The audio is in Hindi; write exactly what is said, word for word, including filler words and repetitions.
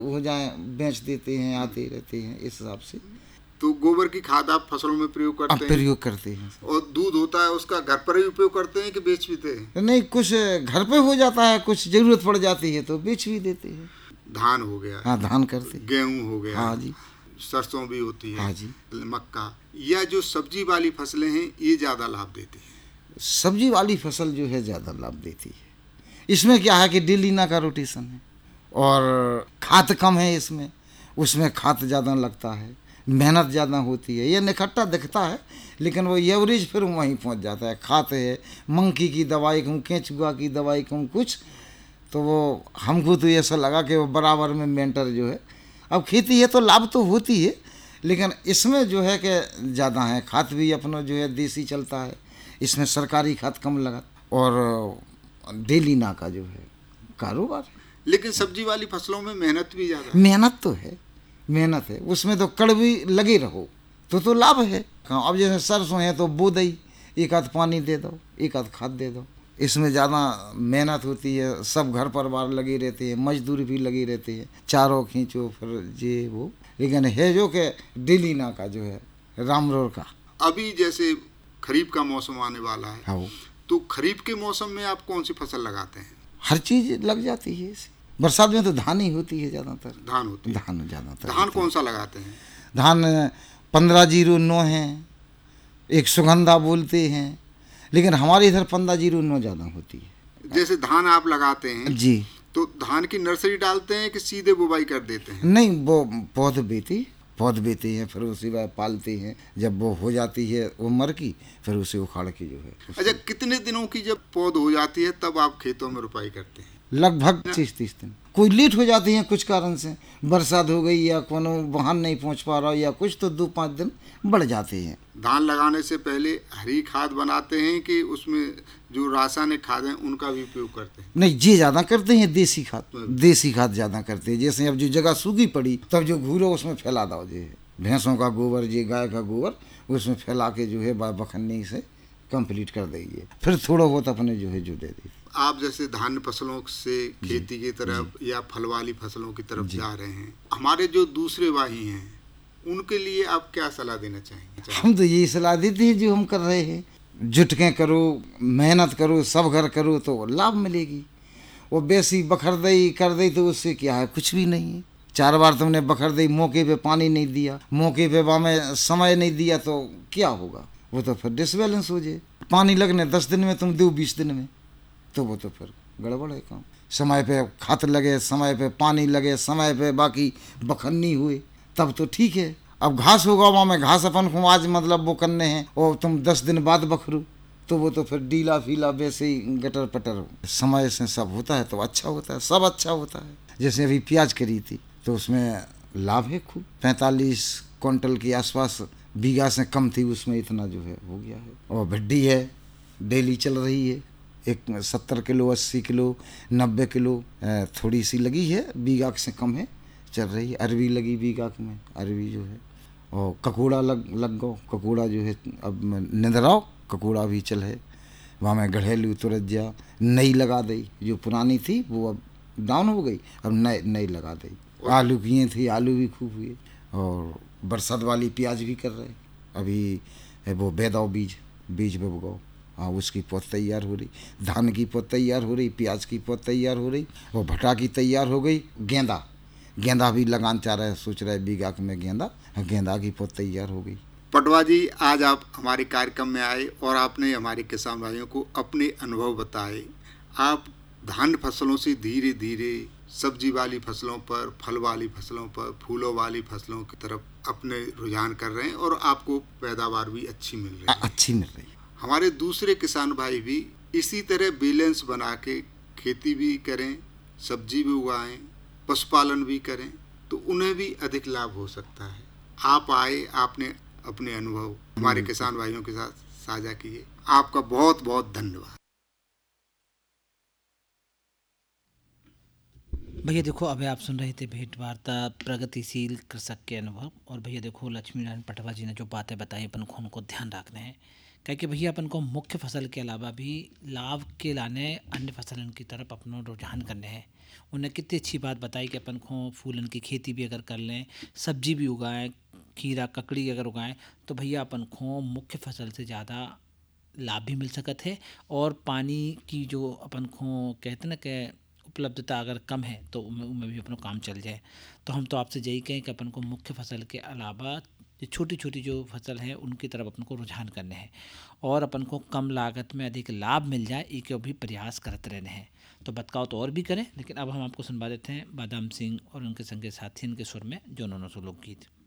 हो जाए बेच देते हैं, आते रहते हैं इस हिसाब से। तो गोबर की खाद आप फसलों में प्रयोग अब करते हैं? प्रयोग करते हैं। और दूध होता है उसका घर पर ही उपयोग करते हैं कि बेच भी देते हैं? नहीं, कुछ घर पे हो जाता है, कुछ जरूरत पड़ जाती है तो बेच भी देते हैं। धान हो गया, हाँ धान करते, गेहूं हो गया, हाँ जी, सरसों भी होती है, हाँ जी। मक्का, या जो सब्जी वाली फसलें हैं ये ज़्यादा लाभ देती हैं? सब्जी वाली फसल जो है ज़्यादा लाभ देती है। इसमें क्या है कि डेली ना का रोटेशन है और खाद कम है इसमें, उसमें खाद ज़्यादा लगता है, मेहनत ज़्यादा होती है। ये निखट्टा दिखता है लेकिन वो एवरेज फिर वहीं पहुंच जाता है। खाद है, मंकी की दवाई कहूँ, केंचुआ की दवाई कहूँ कुछ, तो वो हमको तो ऐसा लगा कि वो बराबर में मेंटर जो है। अब खेती है तो लाभ तो होती है लेकिन इसमें जो है कि ज़्यादा है। खाद भी अपना जो है देसी चलता है, इसमें सरकारी खाद कम लगा और डेली ना का जो है कारोबार। लेकिन सब्जी वाली फसलों में मेहनत भी ज़्यादा? मेहनत तो है, मेहनत है, उसमें तो कड़वी लगे रहो तो तो लाभ है। अब जैसे सरसों है तो बो दई, एक आध पानी दे दो, एक आध खाद दे दो, इसमें ज़्यादा मेहनत होती है। सब घर परिवार लगे रहते हैं, मजदूर भी लगे रहते हैं, चारों खींचो फिर ये वो। लेकिन है जो कि डेली ना का जो है रामरोर का। अभी जैसे खरीफ का मौसम आने वाला है, हाँ, तो खरीफ के मौसम में आप कौन सी फसल लगाते हैं? हर चीज़ लग जाती है इसे। बरसात में तो धान ही होती है ज़्यादातर, धान होती है? धान ज़्यादातर। धान कौन सा लगाते हैं? धान पंद्रह जीरो नौ है, एक सुगंधा बोलते हैं, लेकिन हमारे इधर पंद्रह जीरो नौ ज़्यादा होती है। जैसे धान आप लगाते हैं जी, तो धान की नर्सरी डालते हैं कि सीधे बुवाई कर देते हैं? नहीं, वो पौध बेती पौध बेते हैं, फिर उसी बार पालते हैं। जब वो हो जाती है उम्र की फिर उसे उखाड़ के जो है। अच्छा, कितने दिनों की जब पौध हो जाती है तब आप खेतों में रुपाई करते हैं? लगभग पच्चीस तीस दिन। कोई लेट हो जाती है कुछ कारण से, बरसात हो गई या कोनो वाहन नहीं पहुंच पा रहा या कुछ, तो दो पाँच दिन बढ़ जाते हैं। धान लगाने से पहले हरी खाद बनाते हैं कि उसमें जो रासायनिक खाद हैं उनका भी उपयोग करते हैं? नहीं, ये ज़्यादा करते हैं देसी खाद, देसी खाद ज़्यादा करते हैं। जैसे अब जो जगह सूखी पड़ी तब जो घूरो उसमें फैला दो, जो है भैंसों का गोबर, ये गाय का गोबर उसमें फैला के जो है बखन्नी से कंप्लीट कर देंगे, फिर थोड़ा बहुत अपने जो है जो दे देते। आप जैसे धान्य फसलों से खेती की तरफ या फल वाली फसलों की तरफ जा रहे हैं, हमारे जो दूसरे भाई हैं उनके लिए आप क्या सलाह देना चाहेंगे? हम तो यही सलाह देते हैं जो हम कर रहे हैं, जुट के करो, मेहनत करो, सब घर करो तो लाभ मिलेगी। वो बेसी बखर दई कर दई तो उससे क्या है, कुछ भी नहीं है। चार बार तुमने बखर दई, मौके पे पानी नहीं दिया, मौके पे में समय नहीं दिया तो क्या होगा? वो तो फिर डिसबैलेंस हो जाए। पानी लगने दस दिन में तुम दो बीस दिन में, तो वो तो फिर गड़बड़ है काम। समय पे खाद लगे, समय पे पानी लगे, समय पे बाकी बखन्नी हुए तब तो ठीक है। अब घास होगा वहाँ में, घास अपन को आज मतलब वो करने हैं और तुम दस दिन बाद बखरू तो वो तो फिर डीला फीला वैसे ही गटर पटर। समय से सब होता है तो अच्छा होता है, सब अच्छा होता है। जैसे अभी प्याज करी थी तो उसमें लाभ है खूब, पैंतालीस क्विंटल के आसपास बीघा से कम थी, उसमें इतना जो है हो गया है। और भिड्डी है डेली चल रही है, एक सत्तर किलो अस्सी किलो नब्बे किलो थोड़ी सी लगी है, बीघा से कम है चल रही है। अरबी लगी बीघा में, अरबी जो है। और ककोड़ा लग लग गो, ककोड़ा जो है अब निंदराओ ककोड़ा भी चल है। वहाँ में गढ़ेलू तुरंत जा नई लगा दी, जो पुरानी थी वो अब डाउन हो गई, अब नई नई लगा दी। आलू किए थे, आलू भी खूब हुए। और बरसात वाली प्याज भी कर रहे अभी, वो बेदाओ बीज बीज पे उगाओ, हाँ उसकी पौध तैयार हो रही, धान की पौध तैयार हो रही, प्याज की पौध तैयार हो रही, और भटा की तैयार हो गई। गेंदा गेंदा भी लगान चाह रहे, सोच रहे बीघा में गेंदा, गेंदा की पौध तैयार हो गई। पटवा जी, आज आप हमारे कार्यक्रम में आए और आपने हमारे किसान भाइयों को अपने अनुभव बताए। आप धान फसलों से धीरे धीरे सब्जी वाली फसलों पर, फल वाली फसलों पर, फूलों वाली फसलों की तरफ अपने रुझान कर रहे हैं और आपको पैदावार भी अच्छी मिल रही है। अच्छी मिल रही है। हमारे दूसरे किसान भाई भी इसी तरह बैलेंस बना के खेती भी करें, सब्जी भी उगाएं, पशुपालन भी करें तो उन्हें भी अधिक लाभ हो सकता है। आप आए, आपने अपने अनुभव हमारे किसान भाइयों के साथ साझा किए, आपका बहुत बहुत धन्यवाद। भैया देखो, अभी आप सुन रहे थे भेंट वार्ता प्रगतिशील कृषक के अनुभव। और भैया देखो, लक्ष्मी नारायण पटवा जी ने जो बातें बताई अपन को उनको ध्यान रखना है क्या कि भैया अपन को मुख्य फसल के अलावा भी लाभ के लाने अन्य फसलन की तरफ अपना रुझान करने हैं। उन्हें कितनी अच्छी बात बताई कि अपन को फूलन की खेती भी अगर कर लें, सब्जी भी उगाएं, खीरा ककड़ी अगर उगाएं, तो भैया अपन को मुख्य फसल से ज़्यादा लाभ भी मिल सकत है। और पानी की जो अपन को कहते ना कि उपलब्धता अगर कम है तो उनमें भी अपना काम चल जाए। तो हम तो आपसे यही कहें कि अपन को मुख्य फसल के अलावा ये छोटी छोटी जो फसल है उनकी तरफ अपन को रुझान करने हैं और अपन को कम लागत में अधिक लाभ मिल जाए, ये क्यों भी प्रयास करते रहने हैं। तो बतकाओ तो और भी करें, लेकिन अब हम आपको सुनवा देते हैं बादाम सिंह और उनके संगे साथी के सुर में जो उन्होंने सो लोकगीत।